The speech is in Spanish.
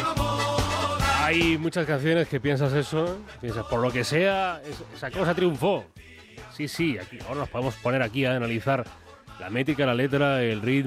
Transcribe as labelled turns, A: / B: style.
A: Hay muchas canciones que piensas eso, piensas por lo que sea, esa cosa triunfó. Sí, aquí ahora nos podemos poner aquí a analizar la métrica, la letra, el ritmo.